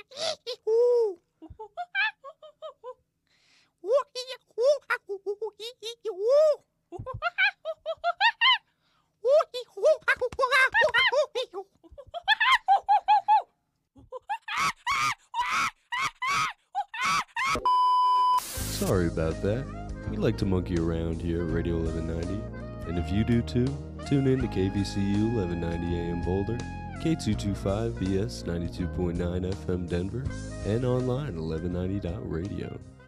Sorry about that. We like to monkey around here at Radio 1190. And if you do too, tune in to KVCU 1190 AM Boulder, K225BS 92.9 FM Denver, and online 1190.radio.